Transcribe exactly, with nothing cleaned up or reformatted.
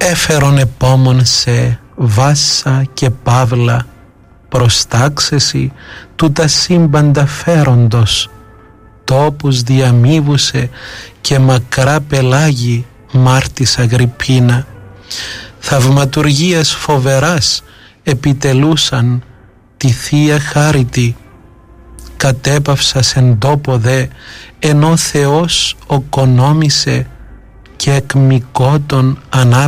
έφερον επόμον σε Βάσα και Παύλα, προστάξεσι του τα σύμπαντα φέροντος, τόπους διαμείβουσε και μακρά πελάγη Μάρτης Αγριππίνα. Θαυματουργίας φοβεράς επιτελούσαν τη Θεία Χάριτη. Κατέπαυσας εν τόπο δε, ενώ Θεός οκονόμησε και εκ μικότων ανάπτυξε